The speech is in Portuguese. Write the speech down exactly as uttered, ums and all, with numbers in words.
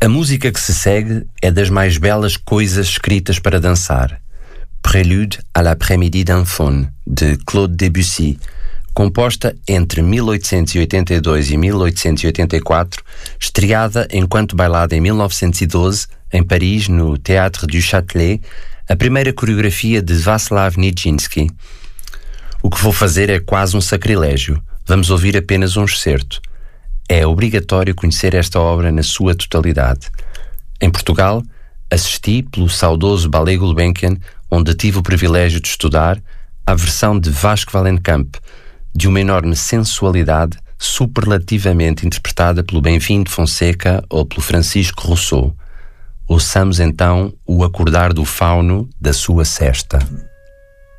A música que se segue é das mais belas coisas escritas para dançar. Prélude à l'après-midi d'un faune, de Claude Debussy, composta entre mil oitocentos e oitenta e dois e mil oitocentos e oitenta e quatro, estreada enquanto bailada em mil novecentos e doze, em Paris, no Théâtre du Châtelet, a primeira coreografia de Václav Nijinsky. O que vou fazer é quase um sacrilégio. Vamos ouvir apenas um excerto. É obrigatório conhecer esta obra na sua totalidade. Em Portugal, assisti pelo saudoso Ballet Gulbenkian, onde tive o privilégio de estudar, à versão de Vasco Valenkamp, de uma enorme sensualidade, superlativamente interpretada pelo Benvin de Fonseca ou pelo Francisco Rousseau. Ouçamos então o acordar do fauno da sua sesta.